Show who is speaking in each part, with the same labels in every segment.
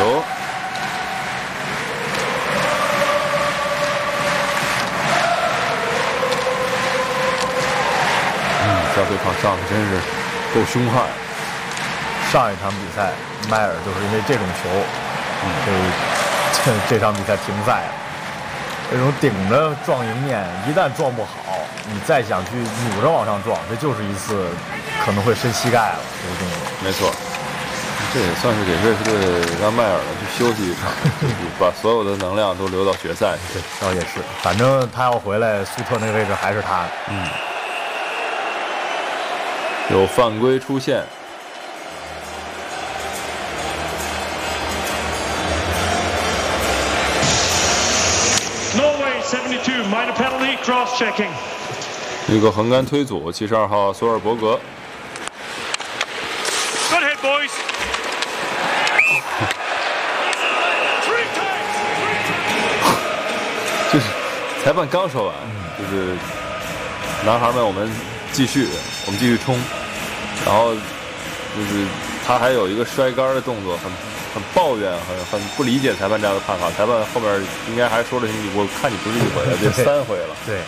Speaker 1: 球。下回场上真是够凶悍。
Speaker 2: 上一场比赛，迈尔就是因为这种球，这场比赛停赛了。这种顶着撞迎面，一旦撞不好，你再想去努着往上撞，这就是一次可能会伸膝盖了这个动作。
Speaker 1: 没错，这也算是给瑞士队让迈尔去休息一场，把所有的能量都留到决赛。
Speaker 2: 对，倒也是，反正他要回来，苏特那个位置还是他。
Speaker 1: 有犯规出现。
Speaker 3: Norway 72 minor penalty cross checking。
Speaker 1: 一个横杆推阻，72号索尔伯格。
Speaker 3: Good hit, boys。
Speaker 1: 就是裁判刚说完，就是男孩们，我们继续冲，然后就是他还有一个摔杆的动作，很抱怨，很不理解裁判这样的判法。裁判后面应该还说了你，我看你不是一回了，变3回了。
Speaker 2: 对。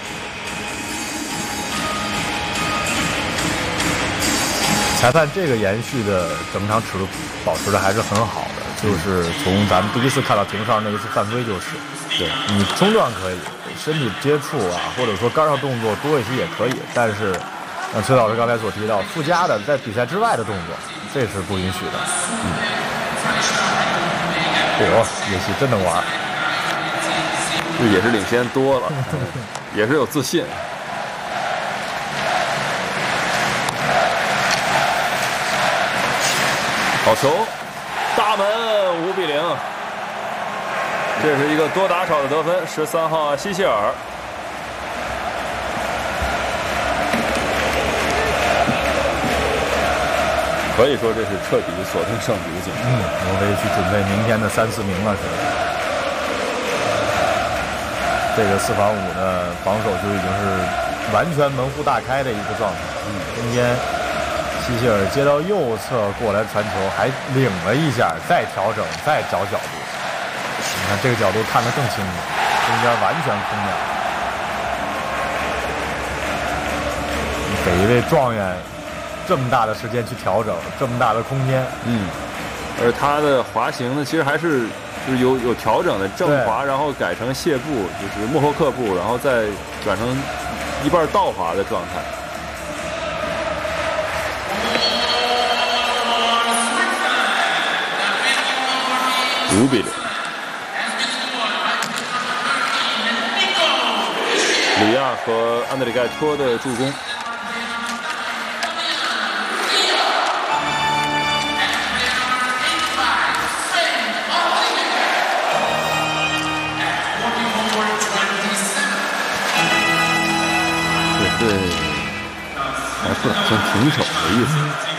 Speaker 2: 裁判这个延续的整场尺度保持的还是很好的，就是从咱们第一次看到廷少那一次犯规就是，对你冲撞可以，身体接触啊，或者说杆上动作多一些也可以，但是像崔老师刚才所提到附加的在比赛之外的动作，这是不允许的。也许真能玩，
Speaker 1: 也是领先多了，也是有自信。好球，大门5-0，这是一个多打少的得分。13号希谢尔，可以说这是彻底锁定胜局的景象。
Speaker 2: 挪威去准备明天的3、4名了，是吧？这个4防5的防守就已经是完全门户大开的一个状态。中间希谢尔接到右侧过来传球，还领了一下，再调整，再找角度。你看这个角度看得更清楚，中间完全空掉。给一位状元这么大的时间去调整，这么大的空间，
Speaker 1: 而他的滑行呢，其实还是就是有调整的，正滑，然后改成卸步，就是莫霍克步，然后再转成一半倒滑的状态。5-0，里亚和安德里盖托的助攻。对，还不打算停手的意思。